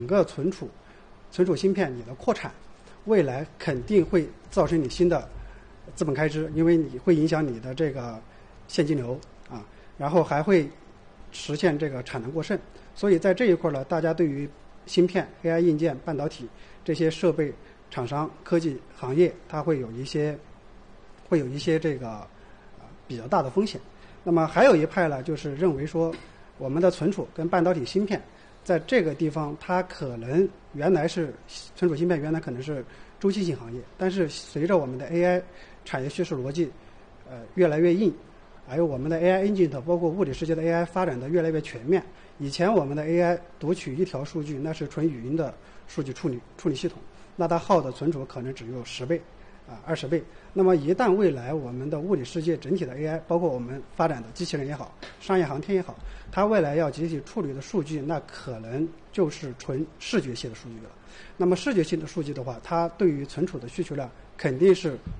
整个存储芯片你的扩产，未来肯定会造成你新的资本开支，因为你会影响你的这个现金流啊，然后还会实现这个产能过剩。所以在这一块呢，大家对于芯片、AI 硬件、半导体这些设备厂商、科技行业，它会有一些这个比较大的风险。那么还有一派呢，就是认为说我们的存储跟半导体芯片在这个地方，它可能原来是存储芯片原来可能是周期性行业，但是随着我们的 AI 产业趋势逻辑越来越硬，还有我们的 AI engine 包括物理世界的 AI 发展的越来越全面。以前我们的 AI 读取一条数据，那是纯语音的数据处理系统，那它耗的存储可能只有10倍20倍。那么一旦未来我们的物理世界整体的 AI， 包括我们发展的机器人也好，商业航天也好，它未来要集体处理的数据，那可能就是纯视觉系的数据了。那么视觉系的数据的话，它对于存储的需求量肯定是